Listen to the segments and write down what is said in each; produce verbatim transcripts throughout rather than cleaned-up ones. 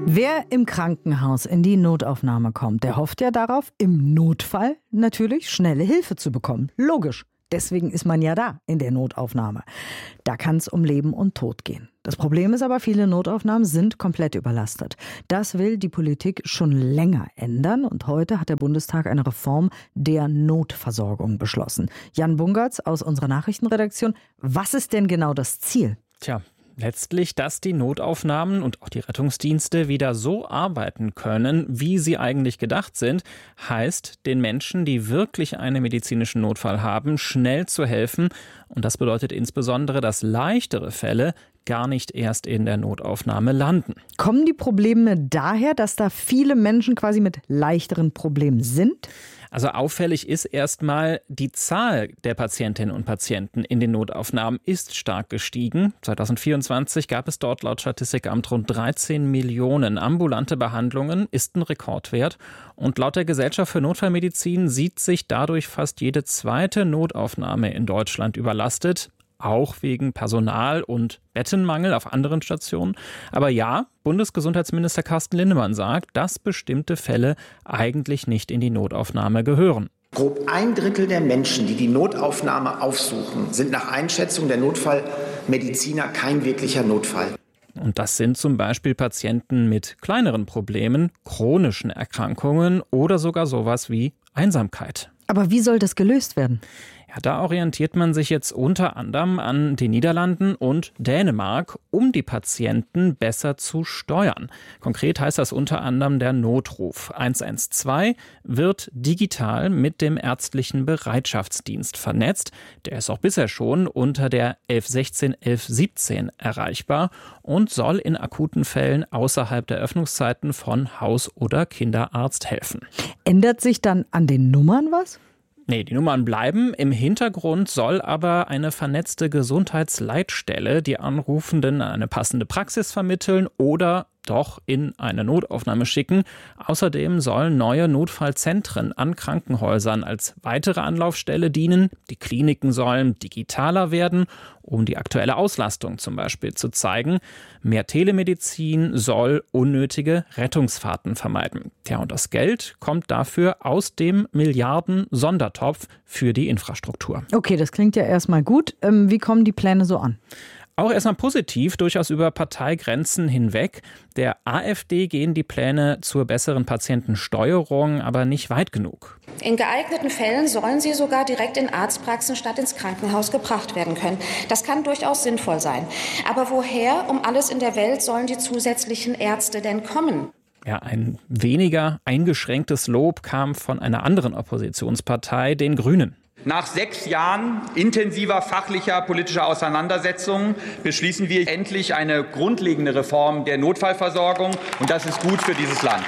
Wer im Krankenhaus in die Notaufnahme kommt, der hofft ja darauf, im Notfall natürlich schnelle Hilfe zu bekommen. Logisch. Deswegen ist man ja da in der Notaufnahme. Da kann es um Leben und Tod gehen. Das Problem ist aber, viele Notaufnahmen sind komplett überlastet. Das will die Politik schon länger ändern. Und heute hat der Bundestag eine Reform der Notversorgung beschlossen. Jan Bungertz aus unserer Nachrichtenredaktion. Was ist denn genau das Ziel? Tja, letztlich, dass die Notaufnahmen und auch die Rettungsdienste wieder so arbeiten können, wie sie eigentlich gedacht sind, heißt, den Menschen, die wirklich einen medizinischen Notfall haben, schnell zu helfen. Und das bedeutet insbesondere, dass leichtere Fälle gar nicht erst in der Notaufnahme landen. Kommen die Probleme daher, dass da viele Menschen quasi mit leichteren Problemen sind? Also auffällig ist erstmal, die Zahl der Patientinnen und Patienten in den Notaufnahmen ist stark gestiegen. zwanzig vierundzwanzig gab es dort laut Statistikamt rund dreizehn Millionen ambulante Behandlungen, ist ein Rekordwert. Und laut der Gesellschaft für Notfallmedizin sieht sich dadurch fast jede zweite Notaufnahme in Deutschland überlastet. Auch wegen Personal- und Bettenmangel auf anderen Stationen. Aber ja, Bundesgesundheitsminister Carsten Linnemann sagt, dass bestimmte Fälle eigentlich nicht in die Notaufnahme gehören. Grob ein Drittel der Menschen, die die Notaufnahme aufsuchen, sind nach Einschätzung der Notfallmediziner kein wirklicher Notfall. Und das sind zum Beispiel Patienten mit kleineren Problemen, chronischen Erkrankungen oder sogar sowas wie Einsamkeit. Aber wie soll das gelöst werden? Ja, da orientiert man sich jetzt unter anderem an den Niederlanden und Dänemark, um die Patienten besser zu steuern. Konkret heißt das unter anderem der Notruf eins eins zwei wird digital mit dem ärztlichen Bereitschaftsdienst vernetzt. Der ist auch bisher schon unter der elf sechzehn, elf siebzehn erreichbar und soll in akuten Fällen außerhalb der Öffnungszeiten von Haus- oder Kinderarzt helfen. Ändert sich dann an den Nummern was? Nee, die Nummern bleiben. Im Hintergrund soll aber eine vernetzte Gesundheitsleitstelle die Anrufenden an eine passende Praxis vermitteln oder doch in eine Notaufnahme schicken. Außerdem sollen neue Notfallzentren an Krankenhäusern als weitere Anlaufstelle dienen. Die Kliniken sollen digitaler werden, um die aktuelle Auslastung zum Beispiel zu zeigen. Mehr Telemedizin soll unnötige Rettungsfahrten vermeiden. Ja, und das Geld kommt dafür aus dem Milliarden-Sondertopf für die Infrastruktur. Okay, das klingt ja erstmal gut. Ähm, wie kommen die Pläne so an? Auch erstmal positiv, durchaus über Parteigrenzen hinweg. Der AfD gehen die Pläne zur besseren Patientensteuerung aber nicht weit genug. In geeigneten Fällen sollen sie sogar direkt in Arztpraxen statt ins Krankenhaus gebracht werden können. Das kann durchaus sinnvoll sein. Aber woher um alles in der Welt sollen die zusätzlichen Ärzte denn kommen? Ja, ein weniger eingeschränktes Lob kam von einer anderen Oppositionspartei, den Grünen. Nach sechs Jahren intensiver fachlicher politischer Auseinandersetzungen beschließen wir endlich eine grundlegende Reform der Notfallversorgung. Und das ist gut für dieses Land.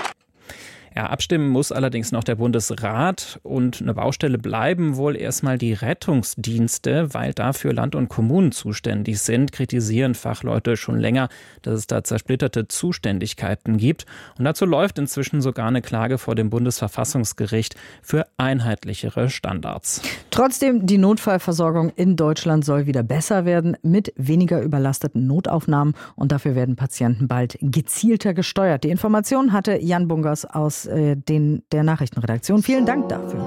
Ja, abstimmen muss allerdings noch der Bundesrat und eine Baustelle bleiben wohl erstmal die Rettungsdienste, weil dafür Land und Kommunen zuständig sind, kritisieren Fachleute schon länger, dass es da zersplitterte Zuständigkeiten gibt. Und dazu läuft inzwischen sogar eine Klage vor dem Bundesverfassungsgericht für einheitlichere Standards. Trotzdem, die Notfallversorgung in Deutschland soll wieder besser werden mit weniger überlasteten Notaufnahmen und dafür werden Patienten bald gezielter gesteuert. Die Information hatte Jan Bungertz aus den, der Nachrichtenredaktion. Vielen Dank dafür.